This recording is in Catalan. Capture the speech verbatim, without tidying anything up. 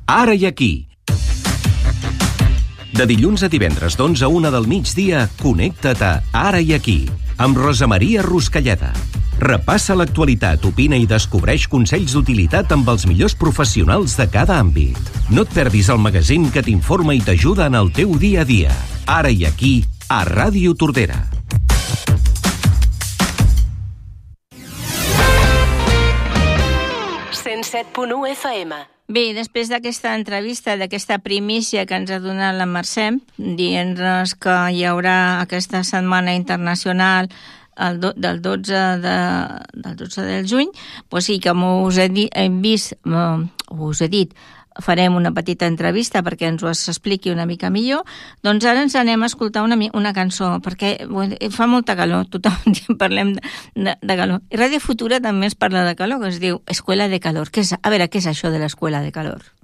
Ara i aquí. De dilluns a divendres d'onze a una del migdia, connecta't a Ara i aquí, amb Rosa Maria Ruscalleda. Repassa l'actualitat, opina i descobreix consells d'utilitat amb els millors professionals de cada àmbit. No et perdis el magazín que t'informa i t'ajuda en el teu dia a dia. Ara i aquí, a Ràdio Tordera. cent set punt u F M. Bé, després d'aquesta entrevista, d'aquesta primícia que ens ha donat la Mercè, dient-nos que hi haurà aquesta setmana internacional el do, del, dotze de, del dotze de juny, doncs sí, com us he, dit, hem vist, us he dit, farem una petita entrevista perquè ens ho expliqui una mica millor, doncs ara ens anem a escoltar una, una cançó, perquè bueno, fa molta calor, tothom parlem de, de, de calor. I Ràdio Futura també es parla de calor, que es diu Escuela de Calor. Què és, a veure, què és això de l'Escuela de Calor?